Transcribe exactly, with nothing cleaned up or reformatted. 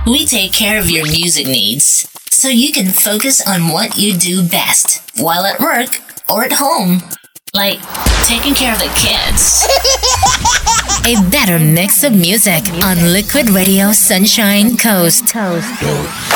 We take care of your music needs so you can focus on what you do best while at work or at home, like taking care of the kids. A better mix of music on Liquid Radio Sunshine Coast. Coast.